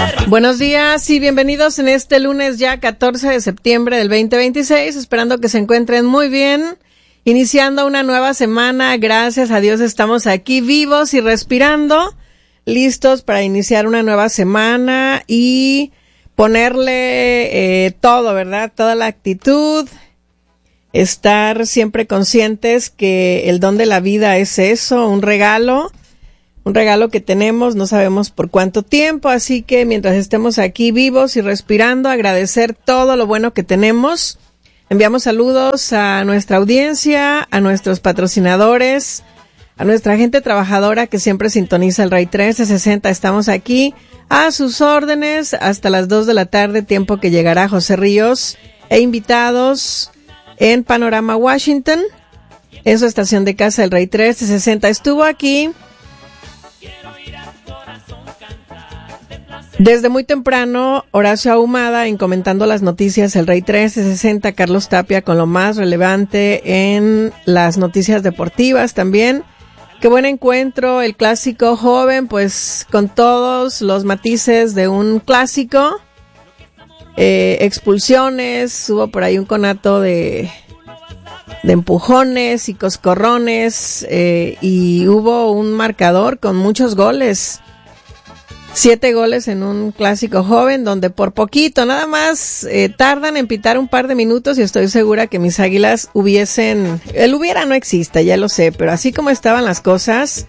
Buenos días y bienvenidos en este lunes ya 14 de septiembre del 2026, esperando que se encuentren muy bien, iniciando una nueva semana. Gracias a Dios estamos aquí vivos y respirando, listos para iniciar una nueva semana y ponerle todo, ¿verdad? Toda la actitud, estar siempre conscientes que el don de la vida es eso, un regalo que tenemos, no sabemos por cuánto tiempo, así que mientras estemos aquí vivos y respirando, agradecer todo lo bueno que tenemos. Enviamos saludos a nuestra audiencia, a nuestros patrocinadores, a nuestra gente trabajadora que siempre sintoniza el Rey 1360. Estamos aquí a sus órdenes hasta las 2 de la tarde, tiempo que llegará José Ríos e invitados en Panorama Washington, en su estación de casa el Rey 1360. Estuvo aquí desde muy temprano Horacio Ahumada en comentando las noticias el Rey 1360, Carlos Tapia con lo más relevante en las noticias deportivas también. Qué buen encuentro, el clásico joven, pues con todos los matices de un clásico, expulsiones, hubo por ahí un conato de empujones y coscorrones, y hubo un marcador con muchos goles. 7 goles en un clásico joven donde por poquito, nada más tardan en pitar un par de minutos y estoy segura que mis Águilas el hubiera no existe, ya lo sé, pero así como estaban las cosas,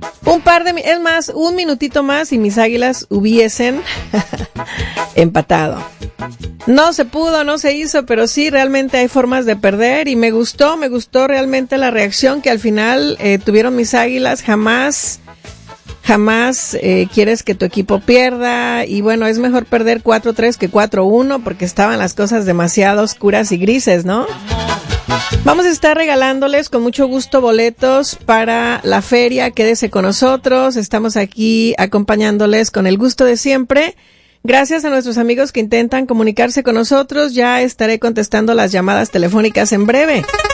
un minutito más y mis Águilas hubiesen empatado. No se pudo, no se hizo, pero sí, realmente hay formas de perder y me gustó realmente la reacción que al final tuvieron mis Águilas. Jamás quieres que tu equipo pierda y bueno, es mejor perder 4-3 que 4-1 porque estaban las cosas demasiado oscuras y grises, ¿no? Vamos a estar regalándoles con mucho gusto boletos para la feria. Quédese con nosotros, estamos aquí acompañándoles con el gusto de siempre. Gracias a nuestros amigos que intentan comunicarse con nosotros, ya estaré contestando las llamadas telefónicas en breve.